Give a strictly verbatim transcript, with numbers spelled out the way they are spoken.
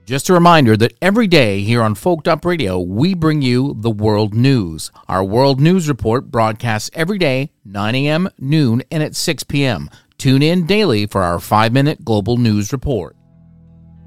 Just a reminder that every day here on Folked Up Radio, we bring you the world news. Our world news report broadcasts every day, nine a.m., noon, and at six p.m. Tune in daily for our five-minute global news report.